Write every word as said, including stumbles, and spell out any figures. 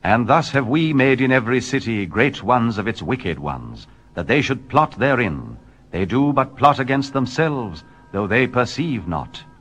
And thus have we made in every city great ones of its wicked ones, that they should plot therein. They do but plot against themselves, though they perceive not.